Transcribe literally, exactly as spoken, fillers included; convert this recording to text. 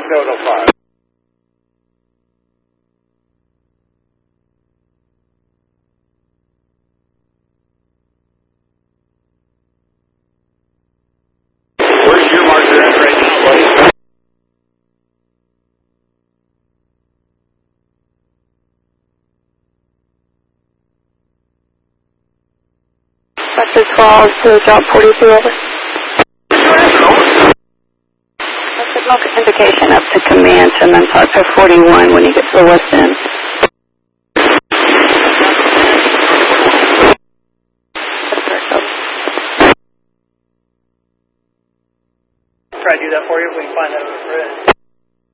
seven oh five. Where's your marker at right now, buddy? Vector twelve to drop forty-two over. Signal indication up to command and then talk to forty-one when you get to the west end. Try to do that for you if we can find that.